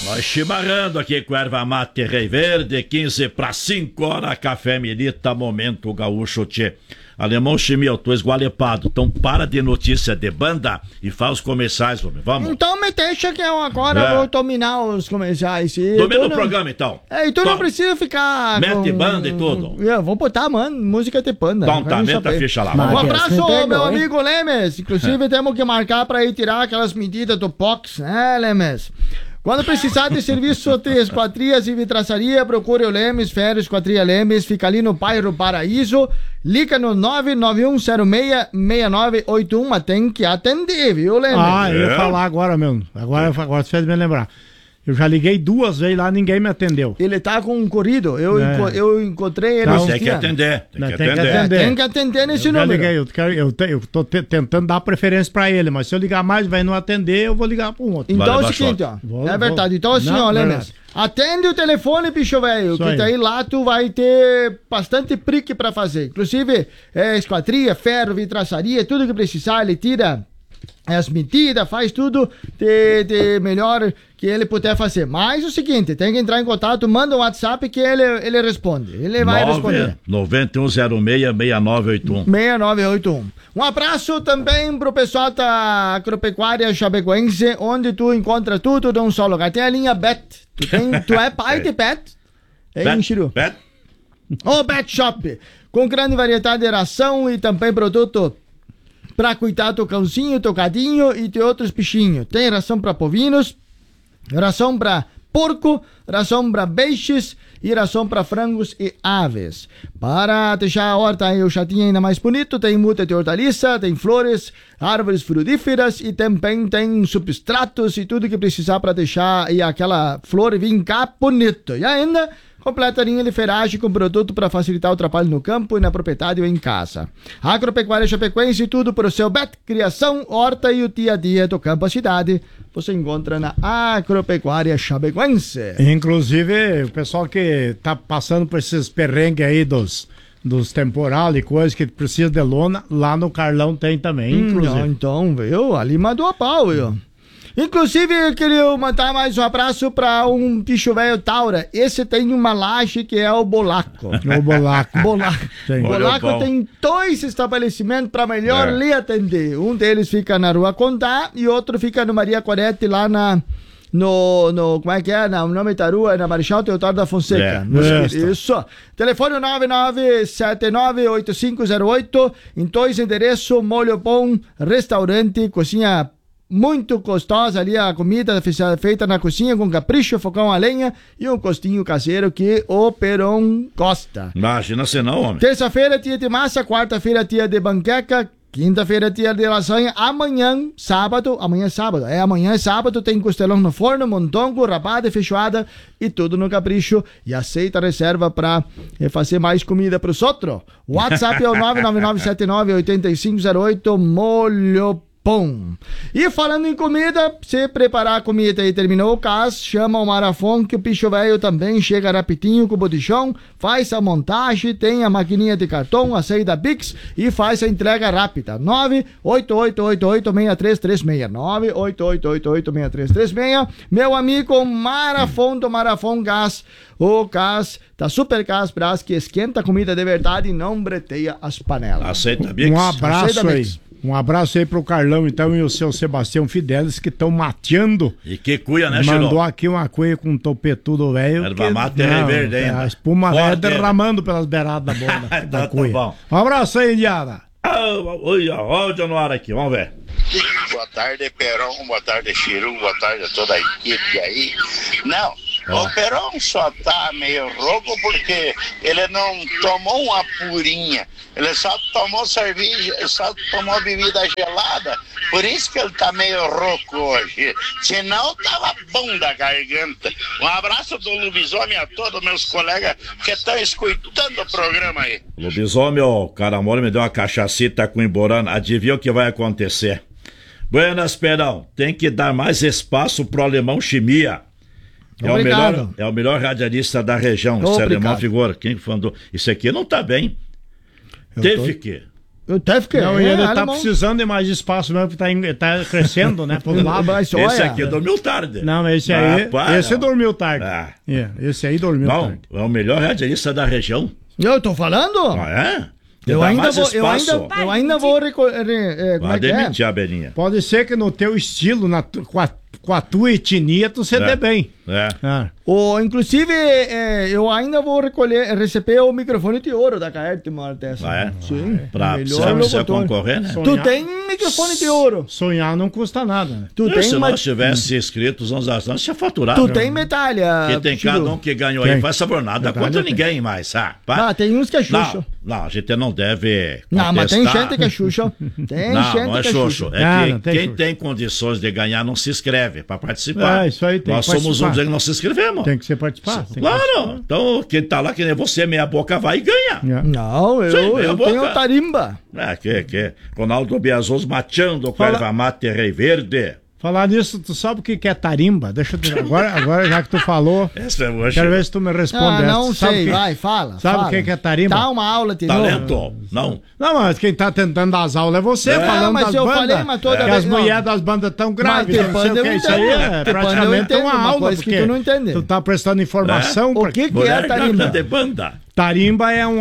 Nós chimarrando aqui com erva mate Rei Verde, 15 para 5 horas, café Milita, momento gaúcho tchê. Alemão Chimia, eu tô esgualepado, então para de notícia de banda e faz os comerciais, homem, vamos. Então me deixa que eu agora vou dominar os comerciais. Domina o programa, então. E tu não precisa ficar mete banda e tudo. Eu vou botar, mano, música de banda. Então tá, meta a ficha lá. Um abraço, meu amigo Lemes. Inclusive temos que marcar pra ir tirar aquelas medidas do POX, né, Lemes? Quando precisar de serviço de esquadrias e vitraçaria, procure o Lemes, Ferro Esquadria Lemes, fica ali no bairro Paraíso, liga no 991066981, mas tem que atender, viu, Lemes? Eu ia falar agora mesmo, agora você fez me lembrar. Eu já liguei 2 vezes lá, ninguém me atendeu. Ele tá com um corrido, eu encontrei ele. Então, tem que atender, tem que atender nesse número. Eu tô tentando dar preferência pra ele, mas se eu ligar mais e vai não atender, eu vou ligar pro outro. Então é o seguinte, ó, é verdade. Então assim, ó, Lemes, atende o telefone, bicho velho, que daí lá tu vai ter bastante prique pra fazer. Inclusive, esquadria, ferro, vitraçaria, tudo que precisar, ele tira as medidas, faz tudo de melhor que ele puder fazer. Mas o seguinte, tem que entrar em contato, manda um WhatsApp que ele responde. Ele vai responder. 91066981. 6981. Um abraço também pro pessoal da Agropecuária Chapecoense, onde tu encontra tudo de um só lugar. Tem a linha Bet. Tu é pai de Bet? Hein, Chiru? Bet? O Bet Shop. Com grande variedade de ração e também produto pra cuidar do cãozinho, tocadinho e de outros bichinhos. Tem ração pra povinos, ração pra porco, ração pra peixes e ração pra frangos e aves. Para deixar a horta e o jardim ainda mais bonito, tem muda de hortaliça, tem flores, árvores frutíferas e também tem substratos e tudo que precisar para deixar e aquela flor vir cá bonito. E ainda completa a linha de ferragem com produto para facilitar o trabalho no campo e na propriedade ou em casa. Agropecuária Chapecoense, tudo para o seu bet, criação, horta e o dia a dia do campo à cidade. Você encontra na Agropecuária Chapecoense. Inclusive, o pessoal que tá passando por esses perrengues aí dos temporal e coisas que precisa de lona, lá no Carlão tem também, inclusive. Então, viu? Ali mandou a pau, viu? Inclusive, eu queria mandar mais um abraço para um bicho velho Taura. Esse tem uma laje que é o Bolaco. O Bolaco. Bolaco tem 2 estabelecimentos para melhor lhe atender. Um deles fica na Rua Condá e outro fica no Maria Corete, lá como é que é? O nome da rua é na Marechal Teodoro da Fonseca. Isso. Telefone 99798508. Em 2 endereços, Molho Bom, restaurante, cozinha muito gostosa ali, a comida feita na cozinha com capricho, fogão a lenha e um costinho caseiro que o Peron gosta. Imagina se não, homem. Terça-feira, dia de massa, quarta-feira, dia de banqueca, quinta-feira, dia de lasanha, amanhã é sábado, tem costelão no forno, mondongo, rabada e feijoada e tudo no capricho. E aceita reserva pra fazer mais comida pros outros. WhatsApp é o 999798508, Molho Bom. E falando em comida, se preparar a comida e terminou o caso, chama o Marafon, que o bicho velho também chega rapidinho com o botijão, faz a montagem, tem a maquininha de cartão, a saída Bix e faz a entrega rápida. 988886336. 988886336. Meu amigo Marafon do Marafon Gás. O gás da Super Gás Brás, que esquenta a comida de verdade e não breteia as panelas. Aceita Bix. Um abraço aí. Um abraço aí pro Carlão, então, e o seu Sebastião Fidelis, que estão mateando. E que cuia, né, Mandou Chilão? aqui uma cuia com um topetudo velho. Erva mate Rei Verde, hein? A espuma velha derramando pelas beiradas da bola da cuia. Bom. Um abraço aí, Indiana. Olha no ar aqui, vamos ver. Boa tarde, Peron, boa tarde, Chiru, boa tarde a toda a equipe aí. Não, o Peron só tá meio rouco porque ele não tomou uma purinha, ele só tomou cerveja, só tomou bebida gelada, por isso que ele tá meio rouco hoje, senão tava bom da garganta. Um abraço do Lobisomem a todos meus colegas que estão escutando o programa aí. Lobisomem, o cara mole me deu uma cachacita com emborana, adivinha o que vai acontecer? Buenas, Perão, tem que dar mais espaço pro Alemão Chimia. É o melhor radialista da região, esse Alemão Figura. Quem falou? Isso aqui não tá bem. Teve que. Eu até fiquei. Não, ele tá alemão. precisando de mais espaço mesmo, porque tá crescendo, né? Pro lado. Mas Esse olha, aqui dormiu tarde. Não, esse aí. Esse não. dormiu tarde. Ah. Esse aí dormiu Não, tarde. é o melhor radialista da região. Eu tô falando? Ah, é? Eu Dá ainda, mais vou, espaço. eu ainda vou como Vai é que é? demitir a Belinha. Pode ser que no teu estilo, com a tua etnia, tu se dê bem. É. Ah. Inclusive, eu ainda vou receber o microfone de ouro da Caerte uma hora dessa. Ah, é? Sim. Pra melhor você locutor. concorrer, né? Tu tem microfone de ouro. Sonhar não custa nada, né? Tu Se tem nós tivesse inscrito os anos atrás, tinha faturado. Tu tem medalha. Que tem Chico. cada um que ganhou aí, Tem. faz sabor nada Medalha contra tem. ninguém mais, pá. Tem uns que é Xuxa. Não, a gente não deve Não, mas tem contestar. gente que é Xuxa. Tem Não, gente não é que é xoxo. Xuxa. É que Não tem quem xoxo. tem condições de ganhar não se inscreve pra participar. Isso aí tem Nós que somos participar. uns aí que não se inscrevemos. Tem que ser participar. tem que Claro. Então, quem tá lá, que nem você, meia boca, vai e ganha. participar. Não, Sim, eu meia tenho boca. tarimba. Que Ronaldo Biazos mateando com a erva mate Rei Verde. Falar nisso, tu sabe o que é tarimba? Deixa eu te... agora já que tu falou, Essa é hoje. quero ver se tu me responde. Não essa. Sabe sei, que- vai, fala. Sabe o fala. que é tarimba? Dá uma aula de Talento? novo. Não. Não, mas quem tá tentando dar as aulas é você, falando mas das eu bandas. falei, mas toda que vez as não. mulheres das bandas tão grávidas, Mas não sei o Tepanda que. eu Isso aí entendo. é Tepanda eu praticamente entendo, uma uma aula, coisa que porque tu não entende. tu tá prestando informação. O que é Mulher tarimba? grávida de banda. Tarimba é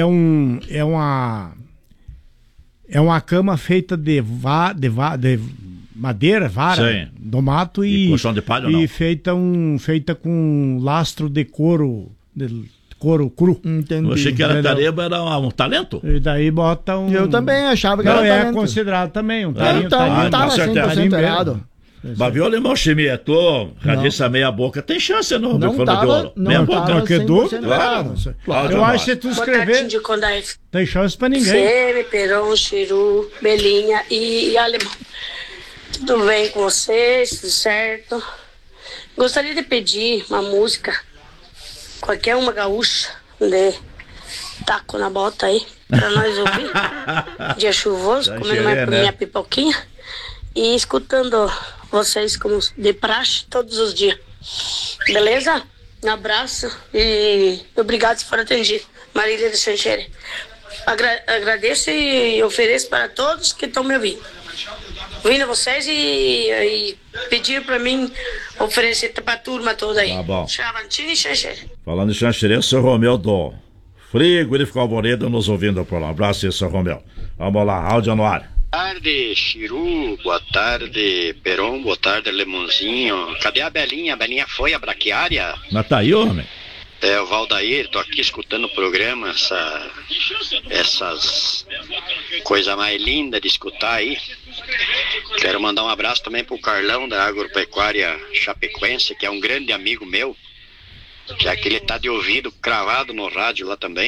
uma cama feita de madeira, vara, Sim. do mato E colchão de palha ou não? e feita com lastro de couro cru. Entendi. Eu achei que era Entendeu? tarimba, era um talento. E daí bota um. Eu também achava que Não, era é talento. considerado também um tarimbo. Então, Ah, não tava com certeza. 100% errado. Mas viu, Alemão Chimia, tu, radiça meia boca, tem chance no Não microfone de tava, ouro. não meia tava boca. Que 100% dúvida? errado. Claro, Eu acho que se tu Boa tarde, escrever, de Condai. tem chance pra ninguém. Seme, Peron, Chiru, Belinha e Alemão. Tudo bem com vocês? Tudo certo? Gostaria de pedir uma música, qualquer uma gaúcha, de taco na bota aí, pra nós ouvir. Dia chuvoso, Tá comendo cheia, né? minha pipoquinha e escutando vocês como de praxe todos os dias. Beleza? Um abraço e obrigado se for atendido. Marília de Xanxere. Agradeço e ofereço para todos que estão me ouvindo. Ouvindo vocês e pedir para mim oferecer pra turma toda aí. Tá bom. Chavantina e Xanxere. Falando em Xanxerê, seu Romeu do Frigorífico Alvoreda nos ouvindo por lá. Um abraço aí, seu Romeu. Vamos lá, áudio no ar. Boa tarde, Chiru. Boa tarde, Peron. Boa tarde, Lemonzinho. Cadê a Belinha? A Belinha foi a braquiária? Mas tá aí, homem. É o Valdair, tô aqui escutando o programa, essas coisas mais lindas de escutar aí. Quero mandar um abraço também pro Carlão da Agropecuária Chapecoense, que é um grande amigo meu, já que ele tá de ouvido cravado no rádio lá também.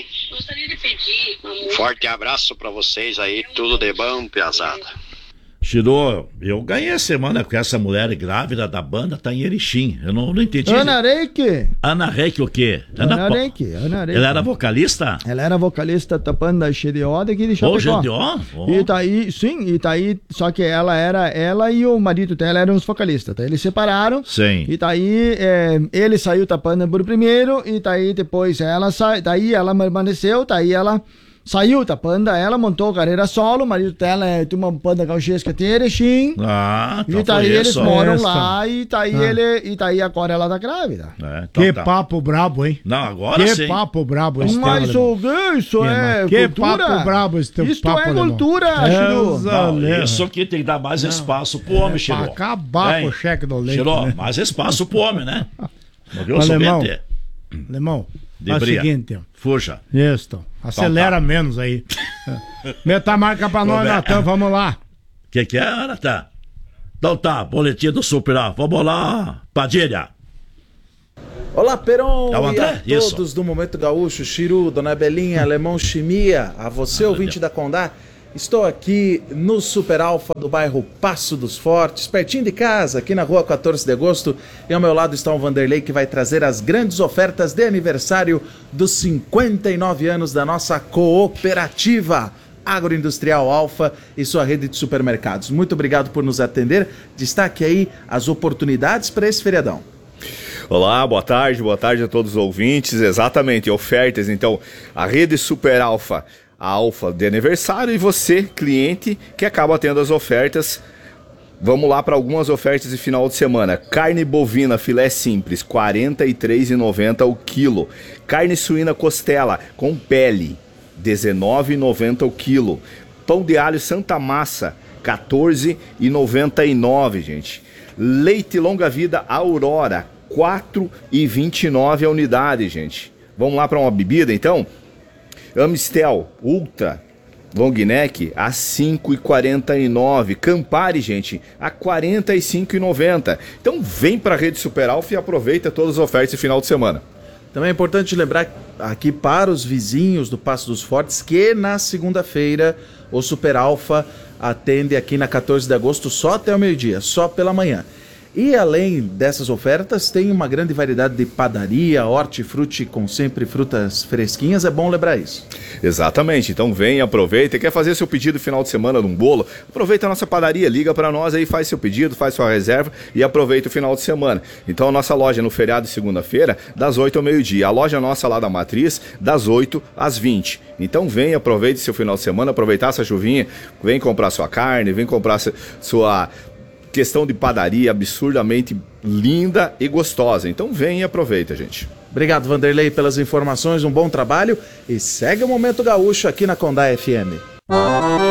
Forte abraço pra vocês aí, tudo de bom, piazada. Chiru, eu ganhei a semana com essa mulher grávida da banda, tá em Erechim. Eu não entendi. Ana Reiki. Ana Reiki o quê? Ana Reiki. Ela era vocalista? Ela era vocalista da banda GDO daqui de Ô, Chapecó. GDO? E tá aí, sim, e tá aí, só que ela e o marido dela eram os vocalistas, tá? Eles separaram. Sim. E tá aí, ele saiu da banda por primeiro, e tá aí depois ela sai, daí ela permaneceu, tá aí ela saiu da banda, ela montou carreira solo, o marido dela tem uma banda gauchesca de Erechim. Ah, então E tá foi aí eles isso. moram Essa. lá, e tá aí e tá aí agora ela tá grávida. É, então Que tá. papo brabo, hein? Não, agora Que sim. papo brabo esse Mas teu, o que isso é Que cultura? papo brabo esse teu Isso papo, é alemão. cultura, Chiru. Não, isso aqui tem que dar mais espaço pro homem, Chiru. Pra acabar Hein? com o cheque do leite, Chiru, né? mais espaço pro homem, né? Morreu Alemão. somente. Alemão, De é o bria. seguinte, ó. Fuja. Isso, acelera menos aí. Meta a marca pra nós, Natan, vamos lá. Que é, Natan? Então tá, boletim do Super A. Vamos lá, Padilha. Olá, Peron, É o André? e a Isso. todos do Momento Gaúcho, Chiru, Dona Belinha, Alemão Chimia, a você, ouvinte da Condá. Estou aqui no Super Alfa do bairro Passo dos Fortes, pertinho de casa, aqui na rua 14 de agosto. E ao meu lado está o Vanderlei, que vai trazer as grandes ofertas de aniversário dos 59 anos da nossa cooperativa Agroindustrial Alfa e sua rede de supermercados. Muito obrigado por nos atender. Destaque aí as oportunidades para esse feriadão. Olá, boa tarde a todos os ouvintes. Exatamente, ofertas. Então, a rede Super Alfa a Alfa de aniversário e você, cliente, que acaba tendo as ofertas. Vamos lá para algumas ofertas de final de semana. Carne bovina filé simples, R$ 43,90 o quilo. Carne suína costela com pele, R$ 19,90 o quilo. Pão de alho Santa Massa, R$ 14,99, gente. Leite longa vida Aurora, R$ 4,29 a unidade, gente. Vamos lá para uma bebida, então? Amistel Ultra Long Neck a R$ 5,49. Campari, gente, a R$ 45,90. Então vem para a Rede Super Alfa e aproveita todas as ofertas de final de semana. Também é importante lembrar aqui para os vizinhos do Passo dos Fortes que na segunda-feira o Super Alfa atende aqui na 14 de agosto só até o meio-dia, só pela manhã. E além dessas ofertas, tem uma grande variedade de padaria, hortifruti com sempre frutas fresquinhas, é bom lembrar isso. Exatamente, então vem, aproveita, quer fazer seu pedido no final de semana de um bolo, aproveita a nossa padaria, liga para nós aí, faz seu pedido, faz sua reserva e aproveita o final de semana. Então a nossa loja no feriado de segunda-feira, das 8 ao meio-dia, a loja nossa lá da Matriz, das 8 às 20. Então vem, aproveite seu final de semana, aproveitar essa chuvinha, vem comprar sua carne, vem comprar sua questão de padaria absurdamente linda e gostosa. Então vem e aproveita, gente. Obrigado, Vanderlei, pelas informações, um bom trabalho e segue o Momento Gaúcho aqui na Condá FM.